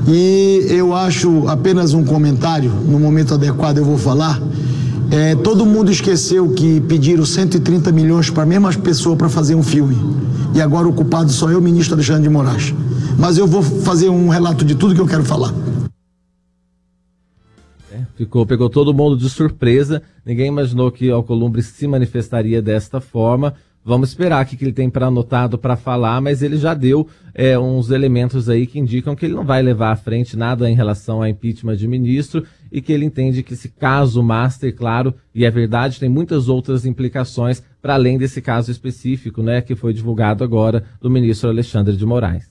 E eu acho, apenas um comentário, no momento adequado eu vou falar, todo mundo esqueceu que pediram 130 milhões para a mesma pessoa para fazer um filme. E agora o culpado só é o ministro Alexandre de Moraes. Mas eu vou fazer um relato de tudo que eu quero falar. Pegou todo mundo de surpresa. Ninguém imaginou que Alcolumbre se manifestaria desta forma. Vamos esperar o que ele tem para anotado para falar, mas ele já deu uns elementos aí que indicam que ele não vai levar à frente nada em relação ao impeachment de ministro e que ele entende que esse caso Master, claro, e é verdade, tem muitas outras implicações para além desse caso específico, né, que foi divulgado agora do ministro Alexandre de Moraes.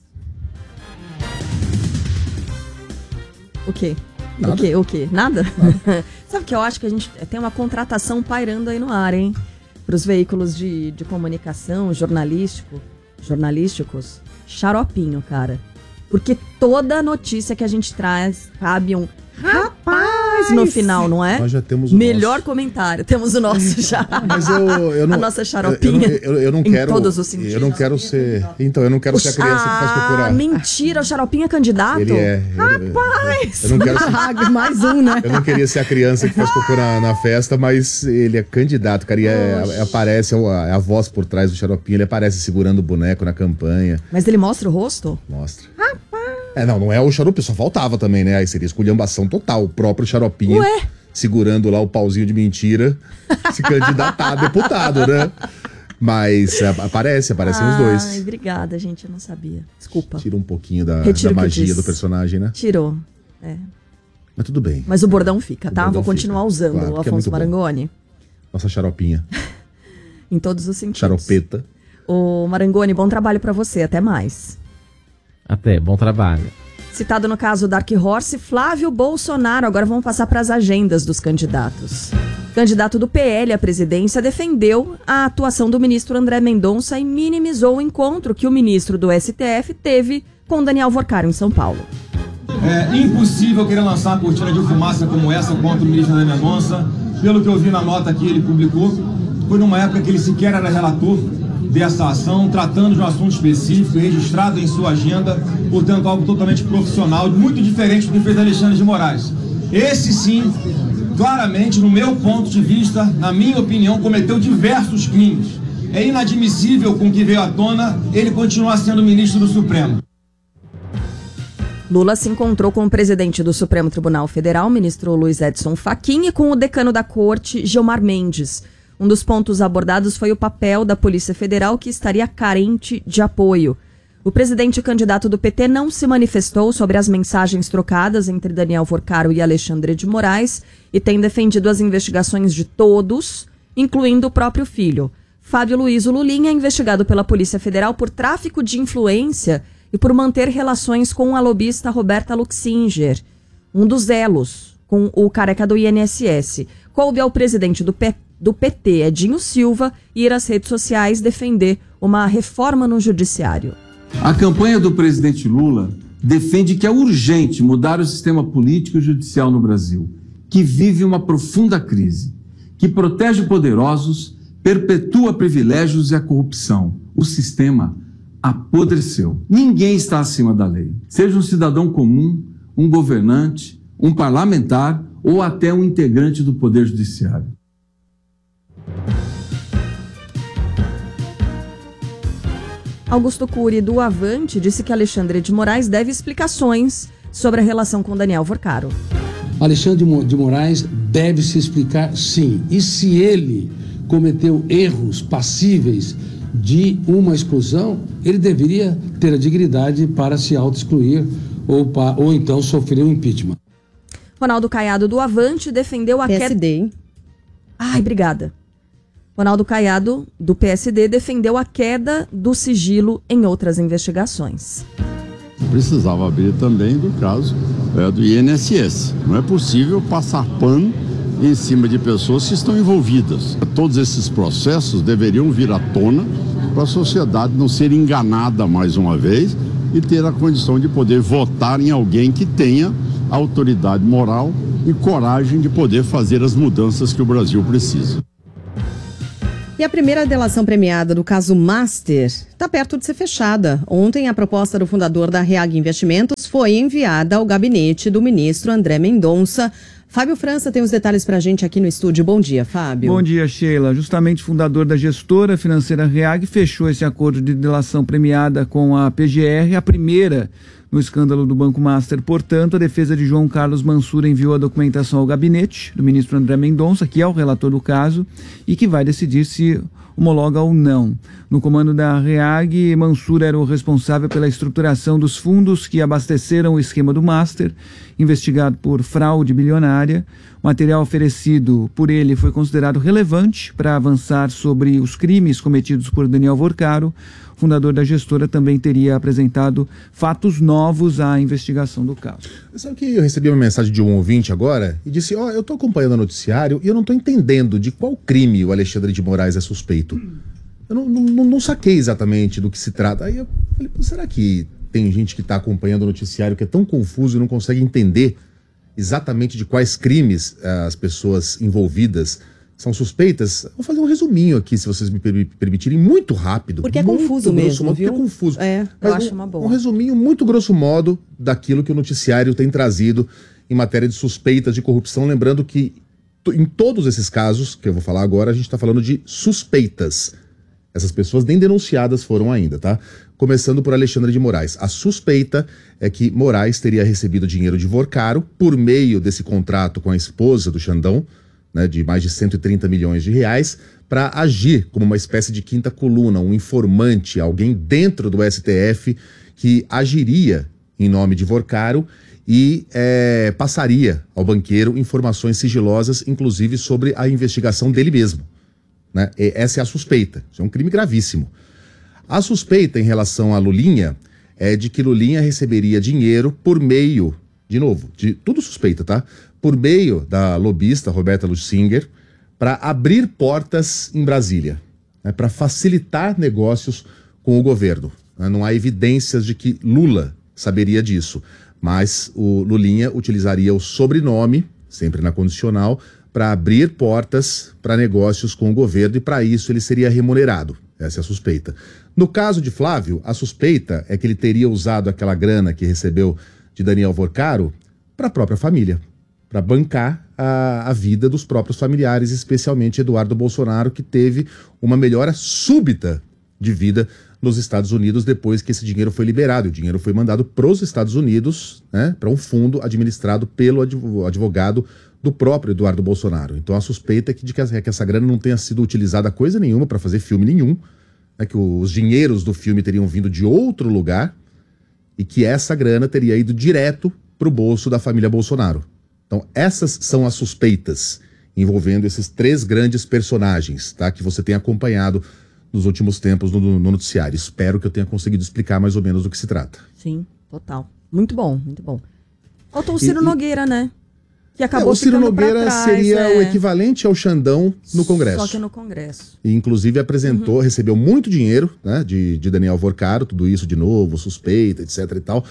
O quê? O quê? Nada? Sabe que eu acho que a gente tem uma contratação pairando aí no ar, hein? Para os veículos de comunicação, jornalísticos, xaropinho, cara. Porque toda notícia que a gente traz cabe um rapaz no final, não é? Nós já temos o melhor nosso comentário. Temos o nosso já. Mas eu não, a nossa xaropinha. Eu não quero. Em todos os sentidos. Eu não quero ser. Então, eu não quero ser a criança que faz procurar. Mentira, o xaropinha é candidato? Ele é. Rapaz! Eu não quero ser, mais um, né? eu não queria ser a criança que faz procurar na festa, mas ele é candidato, cara. E aparece a voz por trás do xaropinha. Ele aparece segurando o boneco na campanha. Mas ele mostra o rosto? Mostra. Não é o xarope, só faltava também, né? Aí seria esculhambação total. O próprio xaropinha segurando lá o pauzinho de mentira, se candidatar a deputado, né? Mas aparecem os dois. Ai, obrigada, gente, eu não sabia. Desculpa. Tira um pouquinho da magia do personagem, né? Tirou, Mas tudo bem. Mas o bordão fica, tá? Vou continuar usando, claro, o Afonso Marangoni. Nossa xaropinha. Em todos os sentidos. Xaropeta. Ô, Marangoni, bom trabalho pra você, até mais. Até, bom trabalho. Citado no caso Dark Horse, Flávio Bolsonaro. Agora vamos passar para as agendas dos candidatos. O candidato do PL à presidência defendeu a atuação do ministro André Mendonça e minimizou o encontro que o ministro do STF teve com Daniel Vorcaro em São Paulo. É impossível querer lançar uma cortina de fumaça como essa contra o ministro André Mendonça. Pelo que eu vi na nota que ele publicou, foi numa época que ele sequer era relator dessa ação, tratando de um assunto específico, registrado em sua agenda, portanto algo totalmente profissional, muito diferente do que fez Alexandre de Moraes. Esse sim, claramente, no meu ponto de vista, na minha opinião, cometeu diversos crimes. É inadmissível com o que veio à tona ele continuar sendo ministro do Supremo. Lula se encontrou com o presidente do Supremo Tribunal Federal, ministro Luiz Edson Fachin, e com o decano da corte, Gilmar Mendes. Um dos pontos abordados foi o papel da Polícia Federal, que estaria carente de apoio. O presidente candidato do PT não se manifestou sobre as mensagens trocadas entre Daniel Vorcaro e Alexandre de Moraes e tem defendido as investigações de todos, incluindo o próprio filho. Fábio Luiz Lulinha é investigado pela Polícia Federal por tráfico de influência e por manter relações com a lobista Roberta Luxinger, um dos elos com o careca do INSS. Coube ao presidente do PT, Edinho Silva, ir às redes sociais defender uma reforma no judiciário. A campanha do presidente Lula defende que é urgente mudar o sistema político e judicial no Brasil, que vive uma profunda crise, que protege poderosos, perpetua privilégios e a corrupção. O sistema apodreceu. Ninguém está acima da lei. Seja um cidadão comum, um governante, um parlamentar ou até um integrante do Poder Judiciário. Augusto Cury, do Avante, disse que Alexandre de Moraes deve explicações sobre a relação com Daniel Vorcaro. Alexandre de Moraes deve se explicar, sim. E se ele cometeu erros passíveis de uma exclusão, ele deveria ter a dignidade para se auto-excluir ou então sofrer um impeachment. Ronaldo Caiado, do Avante, defendeu a PSD. Ai, obrigada. Ronaldo Caiado, do PSD, defendeu a queda do sigilo em outras investigações. Precisava abrir também do caso do INSS. Não é possível passar pano em cima de pessoas que estão envolvidas. Todos esses processos deveriam vir à tona para a sociedade não ser enganada mais uma vez e ter a condição de poder votar em alguém que tenha autoridade moral e coragem de poder fazer as mudanças que o Brasil precisa. E a primeira delação premiada do caso Master está perto de ser fechada. Ontem, a proposta do fundador da Reag Investimentos foi enviada ao gabinete do ministro André Mendonça. Fábio França tem os detalhes para a gente aqui no estúdio. Bom dia, Fábio. Bom dia, Sheila. Justamente o fundador da gestora financeira Reag fechou esse acordo de delação premiada com a PGR, a primeira no escândalo do Banco Master. Portanto, a defesa de João Carlos Mansur enviou a documentação ao gabinete do ministro André Mendonça, que é o relator do caso, e que vai decidir se homologa ou não. No comando da Reag, Mansur era o responsável pela estruturação dos fundos que abasteceram o esquema do Master, investigado por fraude bilionária. O material oferecido por ele foi considerado relevante para avançar sobre os crimes cometidos por Daniel Vorcaro. O fundador da gestora também teria apresentado fatos novos à investigação do caso. Sabe que eu recebi uma mensagem de um ouvinte agora e disse, eu estou acompanhando o noticiário e eu não estou entendendo de qual crime o Alexandre de Moraes é suspeito. Eu não saquei exatamente do que se trata. Aí eu falei, será que tem gente que está acompanhando o noticiário que é tão confuso e não consegue entender exatamente de quais crimes as pessoas envolvidas são suspeitas? Vou fazer um resuminho aqui, se vocês me permitirem, muito rápido. Porque é confuso mesmo, viu? Porque é confuso. Eu acho uma boa. Um resuminho muito grosso modo daquilo que o noticiário tem trazido em matéria de suspeitas de corrupção. Lembrando que em todos esses casos, que eu vou falar agora, a gente está falando de suspeitas. Essas pessoas nem denunciadas foram ainda, tá? Começando por Alexandre de Moraes. A suspeita é que Moraes teria recebido dinheiro de Vorcaro por meio desse contrato com a esposa do Xandão, né, de mais de 130 milhões de reais, para agir como uma espécie de quinta coluna, um informante, alguém dentro do STF que agiria em nome de Vorcaro e passaria ao banqueiro informações sigilosas, inclusive sobre a investigação dele mesmo. Né? Essa é a suspeita. Isso é um crime gravíssimo. A suspeita em relação a Lulinha é de que Lulinha receberia dinheiro por meio, de novo, de tudo suspeita, tá? Por meio da lobista Roberta Lusinger para abrir portas em Brasília, né? Para facilitar negócios com o governo. Né? Não há evidências de que Lula saberia disso, mas o Lulinha utilizaria o sobrenome, sempre na condicional, para abrir portas para negócios com o governo e para isso ele seria remunerado. Essa é a suspeita. No caso de Flávio, a suspeita é que ele teria usado aquela grana que recebeu de Daniel Vorcaro para a própria família, para bancar a vida dos próprios familiares, especialmente Eduardo Bolsonaro, que teve uma melhora súbita de vida nos Estados Unidos depois que esse dinheiro foi liberado. O dinheiro foi mandado para os Estados Unidos, né, para um fundo administrado pelo advogado do próprio Eduardo Bolsonaro. Então a suspeita é que essa grana não tenha sido utilizada coisa nenhuma para fazer filme nenhum, né, que os dinheiros do filme teriam vindo de outro lugar e que essa grana teria ido direto para o bolso da família Bolsonaro. Então essas são as suspeitas envolvendo esses três grandes personagens, tá, que você tem acompanhado nos últimos tempos no noticiário. Espero que eu tenha conseguido explicar mais ou menos do que se trata. Sim, total. Muito bom, muito bom. Faltou o Ciro Nogueira, né? Que acabou o Ciro Nogueira trás, seria o equivalente ao Xandão no Congresso. Só que no Congresso. E inclusive apresentou, recebeu muito dinheiro, né, de Daniel Vorcaro, tudo isso de novo, suspeita, etc e tal.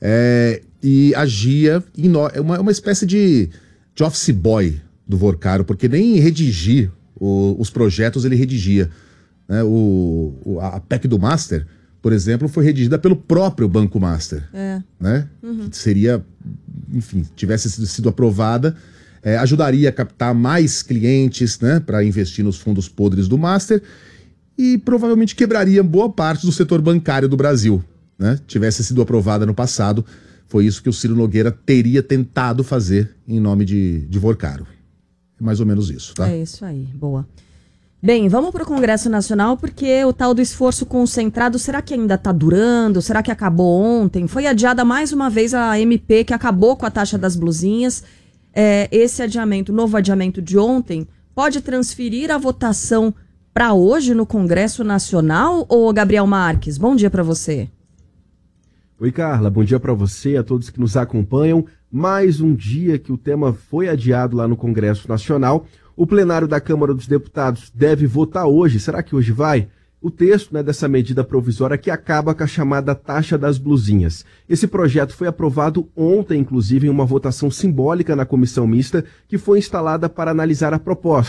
E agia, uma espécie de office boy do Vorcaro, porque nem redigir os projetos ele redigia. Né? A PEC do Master, por exemplo, foi redigida pelo próprio Banco Master. Né? Que seria, enfim, tivesse sido aprovada, ajudaria a captar mais clientes, né, para investir nos fundos podres do Master e provavelmente quebraria boa parte do setor bancário do Brasil. Né? Tivesse sido aprovada no passado, foi isso que o Ciro Nogueira teria tentado fazer em nome de Vorcaro. É mais ou menos isso, tá? É isso aí, boa. Bem, vamos para o Congresso Nacional, porque o tal do esforço concentrado, será que ainda está durando? Será que acabou ontem? Foi adiada mais uma vez a MP, que acabou com a taxa das blusinhas. Esse adiamento, o novo adiamento de ontem, pode transferir a votação para hoje no Congresso Nacional? Ou Gabriel Marques, bom dia para você. Oi, Carla, bom dia para você, a todos que nos acompanham. Mais um dia que o tema foi adiado lá no Congresso Nacional. O plenário da Câmara dos Deputados deve votar hoje. Será que hoje vai? O texto, né, dessa medida provisória que acaba com a chamada taxa das blusinhas. Esse projeto foi aprovado ontem, inclusive, em uma votação simbólica na comissão mista que foi instalada para analisar a proposta.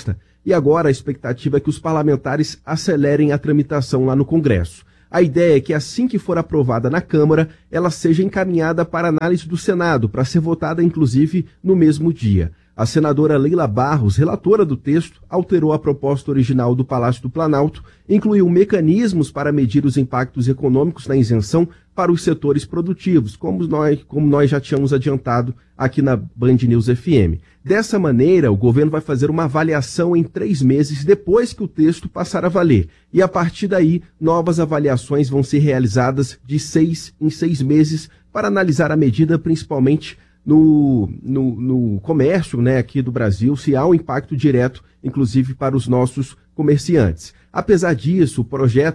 e agora a expectativa é que os parlamentares acelerem a tramitação lá no Congresso. A ideia é que assim que for aprovada na Câmara, ela seja encaminhada para análise do Senado, para ser votada inclusive no mesmo dia. A senadora Leila Barros, relatora do texto, alterou a proposta original do Palácio do Planalto, incluiu mecanismos para medir os impactos econômicos na isenção para os setores produtivos, como nós já tínhamos adiantado aqui na Band News FM. Dessa maneira, o governo vai fazer uma avaliação em 3 meses depois que o texto passar a valer. E a partir daí, novas avaliações vão ser realizadas de 6 em 6 meses para analisar a medida, principalmente no comércio, né, aqui do Brasil, se há um impacto direto, inclusive para os nossos comerciantes. Apesar disso,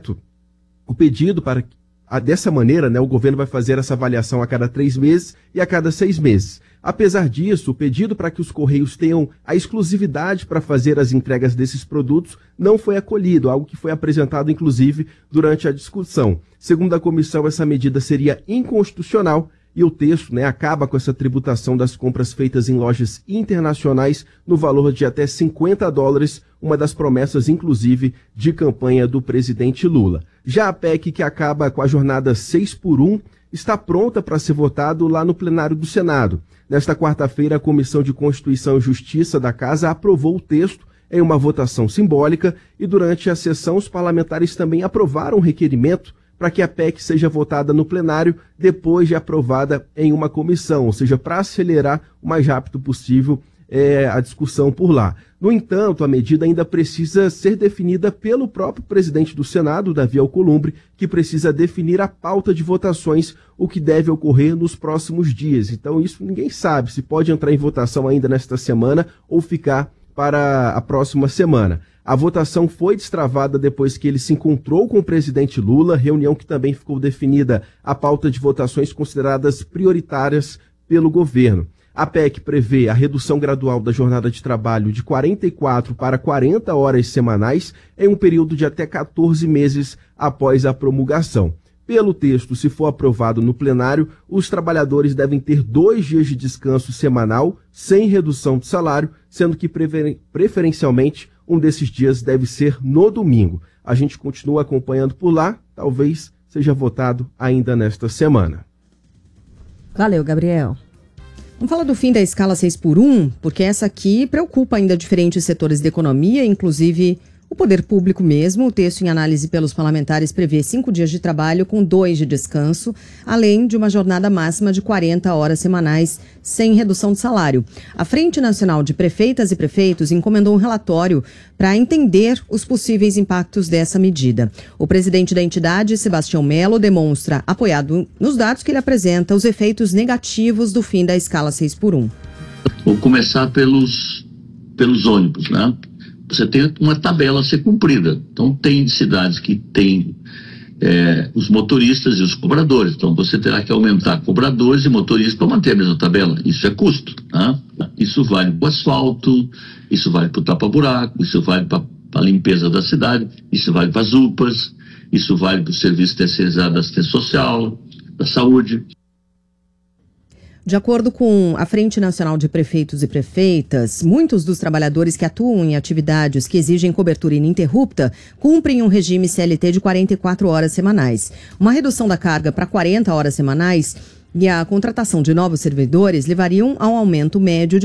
o pedido para dessa maneira, né, o governo vai fazer essa avaliação a cada 3 meses e a cada 6 meses. Apesar disso, o pedido para que os Correios tenham a exclusividade para fazer as entregas desses produtos não foi acolhido, algo que foi apresentado, inclusive, durante a discussão. Segundo a comissão, essa medida seria inconstitucional e o texto, né, acaba com essa tributação das compras feitas em lojas internacionais no valor de até $50, uma das promessas, inclusive, de campanha do presidente Lula. Já a PEC, que acaba com a jornada 6x1, está pronta para ser votado lá no plenário do Senado. Nesta quarta-feira, a Comissão de Constituição e Justiça da Casa aprovou o texto em uma votação simbólica e durante a sessão os parlamentares também aprovaram um requerimento para que a PEC seja votada no plenário depois de aprovada em uma comissão, ou seja, para acelerar o mais rápido possível a discussão por lá. No entanto, a medida ainda precisa ser definida pelo próprio presidente do Senado, Davi Alcolumbre, que precisa definir a pauta de votações, o que deve ocorrer nos próximos dias. Então isso ninguém sabe se pode entrar em votação ainda nesta semana ou ficar para a próxima semana. A votação foi destravada depois que ele se encontrou com o presidente Lula, reunião que também ficou definida a pauta de votações consideradas prioritárias pelo governo. A PEC prevê a redução gradual da jornada de trabalho de 44 para 40 horas semanais em um período de até 14 meses após a promulgação. Pelo texto, se for aprovado no plenário, os trabalhadores devem ter 2 dias de descanso semanal, sem redução de salário, sendo que preferencialmente um desses dias deve ser no domingo. A gente continua acompanhando por lá, talvez seja votado ainda nesta semana. Valeu, Gabriel. Vamos falar do fim da escala 6x1, porque essa aqui preocupa ainda diferentes setores da economia, inclusive o poder público mesmo. O texto em análise pelos parlamentares prevê 5 dias de trabalho com 2 de descanso, além de uma jornada máxima de 40 horas semanais sem redução de salário. A Frente Nacional de Prefeitas e Prefeitos encomendou um relatório para entender os possíveis impactos dessa medida. O presidente da entidade, Sebastião Melo, demonstra, apoiado nos dados que ele apresenta, os efeitos negativos do fim da escala 6x1. Vou começar pelos ônibus, né? Você tem uma tabela a ser cumprida. Então, tem cidades que tem os motoristas e os cobradores. Então, você terá que aumentar cobradores e motoristas para manter a mesma tabela. Isso é custo. Né? Isso vale para o asfalto, isso vale para o tapa-buraco, isso vale para a limpeza da cidade, isso vale para as UPAs, isso vale para o serviço terceirizado da assistência social, da saúde. De acordo com a Frente Nacional de Prefeitos e Prefeitas, muitos dos trabalhadores que atuam em atividades que exigem cobertura ininterrupta cumprem um regime CLT de 44 horas semanais. Uma redução da carga para 40 horas semanais e a contratação de novos servidores levariam a um aumento médio de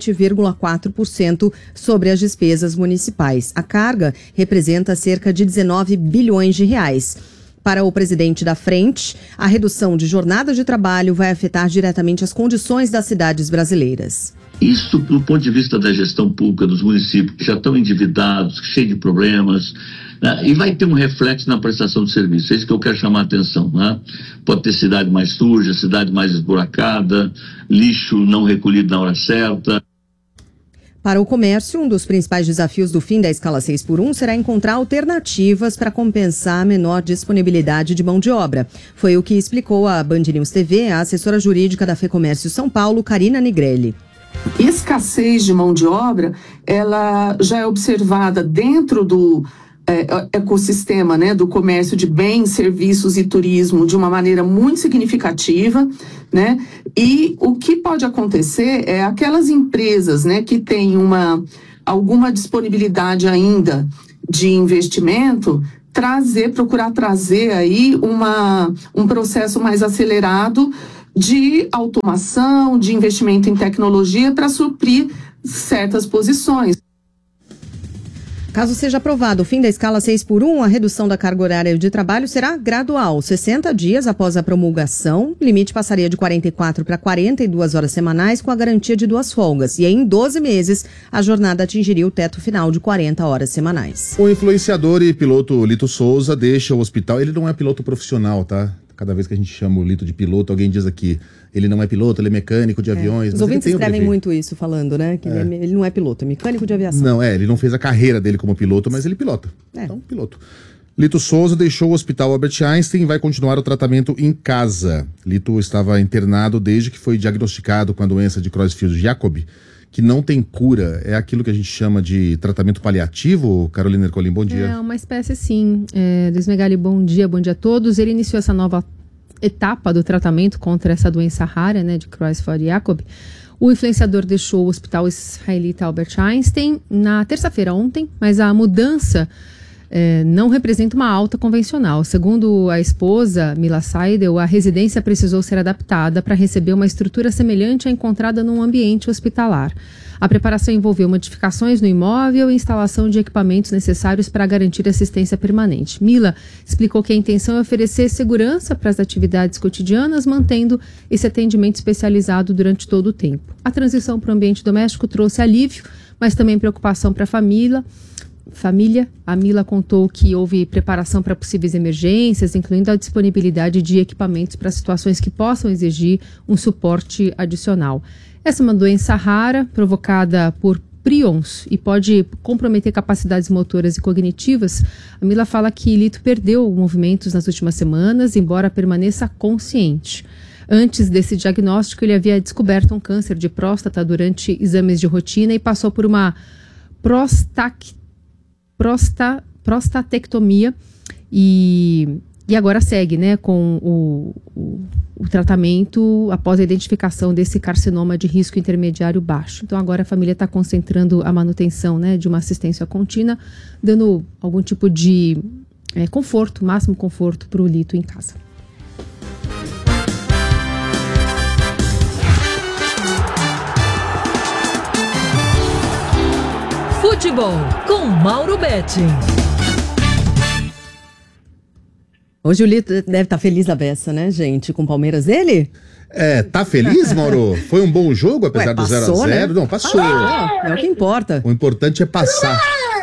7,4% sobre as despesas municipais. A carga representa cerca de 19 bilhões de reais. Para o presidente da frente, a redução de jornada de trabalho vai afetar diretamente as condições das cidades brasileiras. Isso, do ponto de vista da gestão pública dos municípios, que já estão endividados, cheios de problemas, né? E vai ter um reflexo na prestação de serviço. É isso que eu quero chamar a atenção. Né? Pode ter cidade mais suja, cidade mais esburacada, lixo não recolhido na hora certa. Para o comércio, um dos principais desafios do fim da escala 6x1 será encontrar alternativas para compensar a menor disponibilidade de mão de obra. Foi o que explicou à Band News TV a assessora jurídica da FEComércio São Paulo, Karina Nigrelli. Escassez de mão de obra, ela já é observada dentro ecossistema, né, do comércio de bens, serviços e turismo de uma maneira muito significativa, né? E o que pode acontecer é aquelas empresas, né, que têm alguma disponibilidade ainda de investimento, procurar trazer aí um processo mais acelerado de automação, de investimento em tecnologia para suprir certas posições. Caso seja aprovado o fim da escala 6x1, a redução da carga horária de trabalho será gradual. 60 dias após a promulgação, o limite passaria de 44 para 42 horas semanais, com a garantia de 2 folgas. E em 12 meses, a jornada atingiria o teto final de 40 horas semanais. O influenciador e piloto Lito Souza deixa o hospital. Ele não é piloto profissional, tá? Cada vez que a gente chama o Lito de piloto, alguém diz aqui, ele não é piloto, ele é mecânico de aviões. Os ouvintes escrevem muito isso, falando, né? Que ele não é piloto, é mecânico de aviação. Não, ele não fez a carreira dele como piloto, mas ele pilota. Então, piloto. Lito Souza deixou o Hospital Albert Einstein e vai continuar o tratamento em casa. Lito estava internado desde que foi diagnosticado com a doença de Creutzfeldt-Jakob, que não tem cura. É aquilo que a gente chama de tratamento paliativo. Carolina Ercolim, bom dia. É uma espécie, sim. Luiz Megali, bom dia a todos. Ele iniciou essa nova etapa do tratamento contra essa doença rara, né, de Creutzfeldt-Jakob. O influenciador deixou o hospital israelita Albert Einstein na terça-feira ontem, mas a mudança não representa uma alta convencional. Segundo a esposa, Mila Seidel, a residência precisou ser adaptada para receber uma estrutura semelhante à encontrada num ambiente hospitalar. A preparação envolveu modificações no imóvel e instalação de equipamentos necessários para garantir assistência permanente. Mila explicou que a intenção é oferecer segurança para as atividades cotidianas, mantendo esse atendimento especializado durante todo o tempo. A transição para o ambiente doméstico trouxe alívio, mas também preocupação para a família. A Mila contou que houve preparação para possíveis emergências, incluindo a disponibilidade de equipamentos para situações que possam exigir um suporte adicional. Essa é uma doença rara, provocada por prions e pode comprometer capacidades motoras e cognitivas. A Mila fala que Lito perdeu movimentos nas últimas semanas, embora permaneça consciente. Antes desse diagnóstico, ele havia descoberto um câncer de próstata durante exames de rotina e passou por uma prostatectomia e agora segue, né, com o tratamento após a identificação desse carcinoma de risco intermediário baixo. Então agora a família está concentrando a manutenção, né, de uma assistência contínua, dando algum tipo de conforto, máximo conforto para o Lito em casa. Futebol com Mauro Betting. Hoje o Lito deve estar feliz da beça, né, gente? Com o Palmeiras dele? Tá feliz, Mauro? Foi um bom jogo, apesar do 0x0? Né? Não, passou. É o que importa. O importante é passar.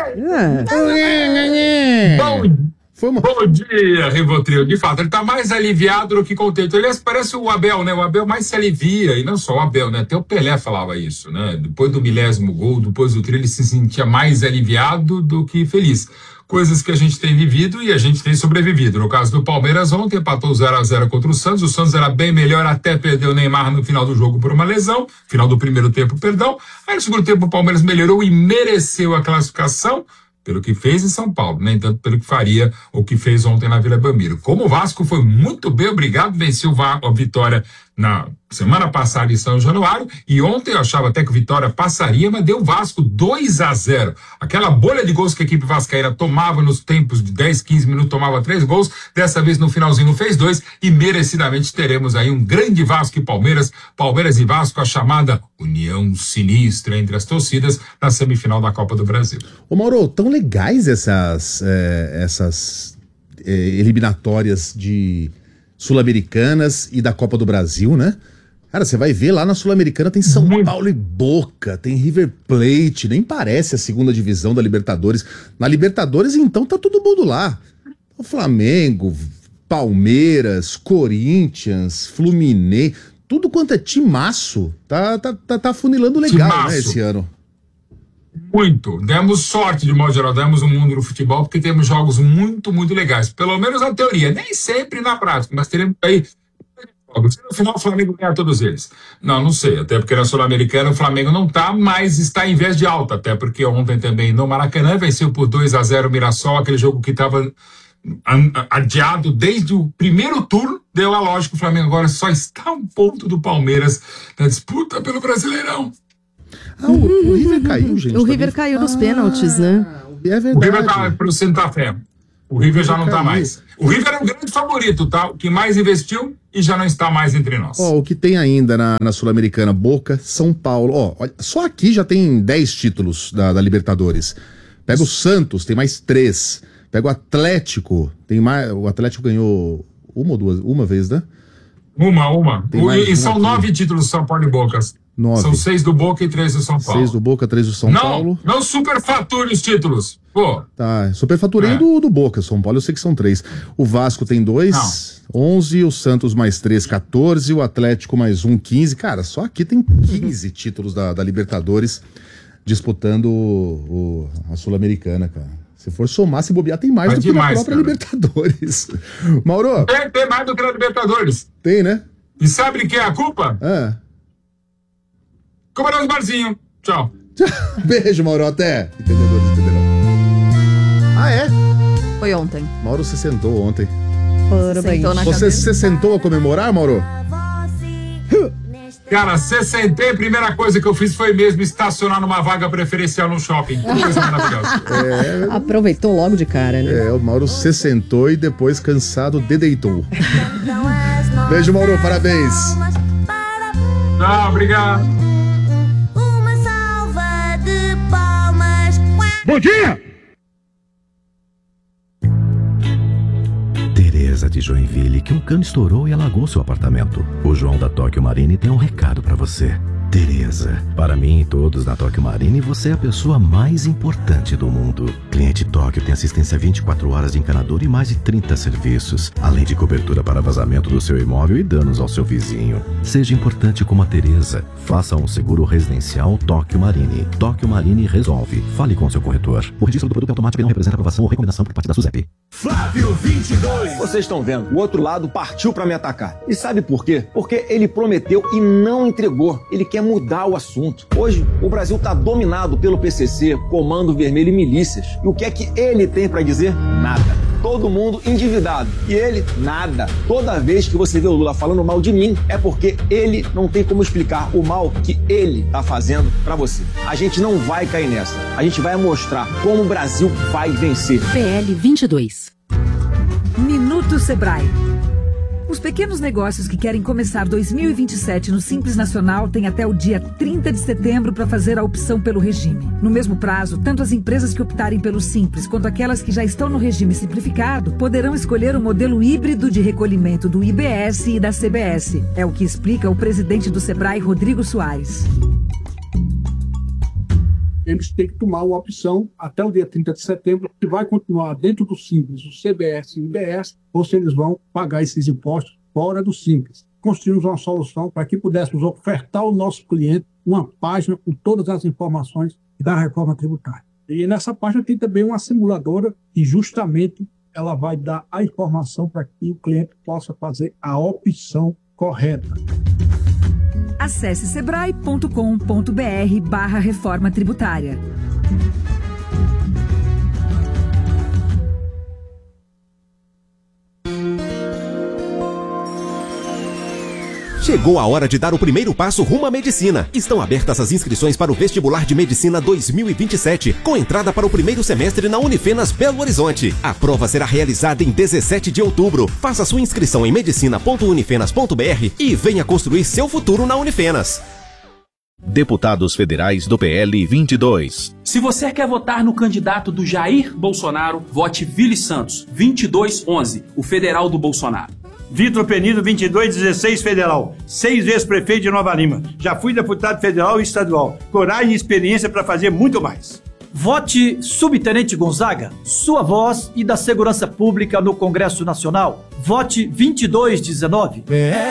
Bom dia, Rivotril. De fato, ele tá mais aliviado do que contente. Ele parece o Abel, né? O Abel mais se alivia, e não só o Abel, né? Até o Pelé falava isso, né? Depois do 1000º gol, depois do trio, ele se sentia mais aliviado do que feliz. Coisas que a gente tem vivido e a gente tem sobrevivido. No caso do Palmeiras, ontem empatou 0x0 contra o Santos. O Santos era bem melhor, até perdeu o Neymar no final do jogo por uma lesão. Final do primeiro tempo, perdão. Aí no segundo tempo o Palmeiras melhorou e mereceu a classificação pelo que fez em São Paulo, nem tanto pelo que faria ou que fez ontem na Vila Belmiro. Como o Vasco foi muito bem, obrigado, venceu a Vitória na semana passada em São Januário, e ontem eu achava até que o Vitória passaria, mas deu o Vasco 2x0. Aquela bolha de gols que a equipe vascaína tomava nos tempos de 10, 15 minutos, tomava 3 gols, dessa vez no finalzinho fez 2, e merecidamente teremos aí um grande Vasco e Palmeiras e Vasco, a chamada união sinistra entre as torcidas na semifinal da Copa do Brasil. Ô Mauro, tão legais essas eliminatórias de Sul-Americanas e da Copa do Brasil, né? Cara, você vai ver lá na Sul-Americana tem São Paulo e Boca, tem River Plate, nem parece a segunda divisão da Libertadores. Na Libertadores, então, tá todo mundo lá. O Flamengo, Palmeiras, Corinthians, Fluminense, tudo quanto é timaço, tá funilando legal, timaço, né, esse ano. Muito. Demos sorte, de modo geral, demos um mundo no futebol, porque temos jogos muito, muito legais. Pelo menos na teoria. Nem sempre na prática, mas teremos aí Se no final o Flamengo ganhar todos eles. Não sei. Até porque na Sul-Americana o Flamengo não tá, mas está em vez de alta. Até porque ontem também no Maracanã venceu por 2-0 o Mirassol, aquele jogo que estava adiado desde o primeiro turno. Deu a lógica, o Flamengo agora só está um ponto do Palmeiras na disputa pelo Brasileirão. O River caiu, gente. O River caiu nos pênaltis, né? É verdade. O River tá pro Santa Fé. O River já não tá mais. O River era o grande favorito, tá? O que mais investiu e já não está mais entre nós. O que tem ainda na Sul-Americana, Boca, São Paulo. Olha, só aqui já tem 10 títulos da Libertadores. Pega o Santos, tem mais 3. Pega o Atlético, tem mais. O Atlético ganhou uma vez, né? Uma. E são 9 títulos do São Paulo e Boca. 9. São 6 do Boca e 3 do São Paulo. 6 do Boca, 3 do São Paulo. Não superfature os títulos. Pô. Tá, superfaturei do Boca. São Paulo eu sei que são 3. O Vasco tem 2, 11. O Santos mais 3, 14. O Atlético mais 1, 15. Cara, só aqui tem 15 títulos da Libertadores disputando a Sul-Americana, cara. Se for somar, se bobear, tem mais do que na própria Libertadores. Mauro? Tem mais do que na Libertadores. Tem, né? E sabe de que é a culpa? Culpa dos barzinhos. Tchau. Beijo, Mauro. Até. Entendedores entenderão. É? Foi ontem. Mauro se sentou ontem. Sentou Você se sentou a comemorar, Mauro? Cara, se sentei, a primeira coisa que eu fiz foi mesmo estacionar numa vaga preferencial no shopping. Que coisa maravilhosa. Aproveitou logo de cara, né? O Mauro se sentou e depois, cansado, dedeitou. Beijo, Mauro. Parabéns. Tchau, obrigado. Bom dia! Tereza de Joinville, que um cano estourou e alagou seu apartamento. O João da Tóquio Marine tem um recado pra você. Tereza, para mim e todos da Tóquio Marine, você é a pessoa mais importante do mundo. Cliente Tóquio tem assistência 24 horas de encanador e mais de 30 serviços, além de cobertura para vazamento do seu imóvel e danos ao seu vizinho. Seja importante como a Tereza. Faça um seguro residencial Tóquio Marine. Tóquio Marine resolve. Fale com seu corretor. O registro do produto automático não representa aprovação ou recomendação por parte da SUSEP. Flávio 22. Vocês estão vendo, o outro lado partiu pra me atacar. E sabe por quê? Porque ele prometeu e não entregou. Ele quer mudar o assunto. Hoje, o Brasil tá dominado pelo PCC, Comando Vermelho e milícias. E o que é que ele tem pra dizer? Nada. Todo mundo endividado. E ele, nada. Toda vez que você vê o Lula falando mal de mim, é porque ele não tem como explicar o mal que ele tá fazendo pra você. A gente não vai cair nessa. A gente vai mostrar como o Brasil vai vencer. PL 22. Minuto Sebrae. Os pequenos negócios que querem começar 2027 no Simples Nacional têm até o dia 30 de setembro para fazer a opção pelo regime. No mesmo prazo, tanto as empresas que optarem pelo Simples quanto aquelas que já estão no regime simplificado poderão escolher o modelo híbrido de recolhimento do IBS e da CBS. É o que explica o presidente do Sebrae, Rodrigo Soares. Eles têm que tomar uma opção até o dia 30 de setembro, que vai continuar dentro do Simples, o CBS e o IBS, ou se eles vão pagar esses impostos fora do Simples. Construímos uma solução para que pudéssemos ofertar ao nosso cliente uma página com todas as informações da reforma tributária. E nessa página tem também uma simuladora que justamente ela vai dar a informação para que o cliente possa fazer a opção correta. Acesse sebrae.com.br/reforma tributária. Chegou a hora de dar o primeiro passo rumo à medicina. Estão abertas as inscrições para o Vestibular de Medicina 2027, com entrada para o primeiro semestre na Unifenas Belo Horizonte. A prova será realizada em 17 de outubro. Faça sua inscrição em medicina.unifenas.br e venha construir seu futuro na Unifenas. Deputados federais do PL 22. Se você quer votar no candidato do Jair Bolsonaro, vote Vili Santos, 2211, o federal do Bolsonaro. Vitor Penido, 2216, federal. 6 vezes prefeito de Nova Lima. Já fui deputado federal e estadual. Coragem e experiência para fazer muito mais. Vote Subtenente Gonzaga, sua voz e da segurança pública no Congresso Nacional. Vote 2219.